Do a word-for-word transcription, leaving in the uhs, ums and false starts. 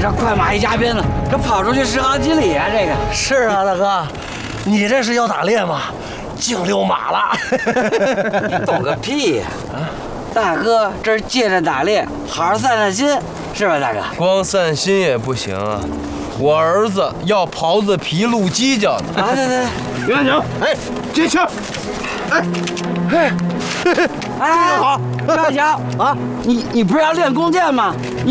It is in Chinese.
这快马一加鞭子，这跑出去十好几里啊！这个是啊，大哥，你这是要打猎吗？净溜马了。 你懂个屁呀！啊，大哥这是借着打猎，好好散散心，是吧，大哥？ 光散心也不行啊，我儿子要狍子皮露犄角的。 啊，对对。 刘元景，哎，接枪！哎， 哎，好，赵小啊，你你不是要练弓箭吗？你